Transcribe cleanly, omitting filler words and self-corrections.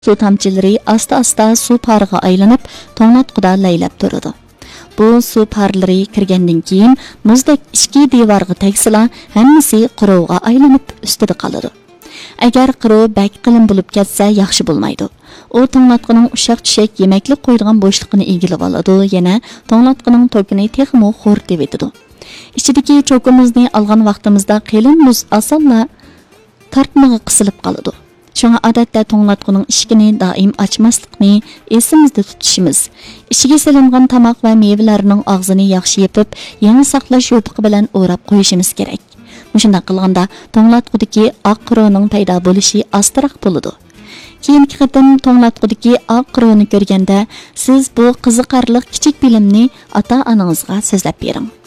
Su tamchilari asta-asta suv pariga aylanib, to'nglatquda laylab turadi. Bu suv parlari kirgandan keyin muzdek ichki devorga tegsila, hammasi qurovga aylanib ustida qoladi. Agar qirov bak qalin bo'lib ketsa, yaxshi bo'lmaydi. U to'nglatqining ushaq-tushak yemaklik qo'ydigan bo'shliqini egilib oladi, yana to'nglatqining tokini texmo xo'rtib etadi. Ichidagi cho'kimizni olgan vaqtimizda qalin muz osonla tartmaga qisilib qoladi. Şuna odatda to'nglatqining eshigini doim ochmaslikni esimizda tutishimiz. Ishiga solingan tomoq va mevalarning og'zini yaxshi yopib, yangi saqlash yopiqi bilan o'rab qo'yishimiz kerak. Shunday qilganda to'nglatqidagi oq qirovning paydo bo'lishi ostroq bo'ladi. Keyingi qatim to'nglatqidagi oq qirovni ko'rganda, siz bu qiziqarli kichik bilimni ota-onangizga so'zlab bering.